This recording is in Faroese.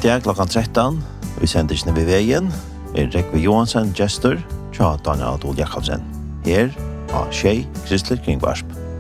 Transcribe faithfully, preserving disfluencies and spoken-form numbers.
I dag klokkan tretton, vi sender ved veien, er Rekve Johansen, gestor, tja Daniel Adol Jakobsen. Her, av Tjei, Kristelig Kringvarsp.